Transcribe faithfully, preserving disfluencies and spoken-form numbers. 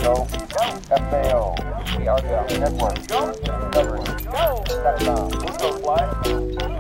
Go. F A O. We are the network. Go. Discovery. Go. Set down. Go fly.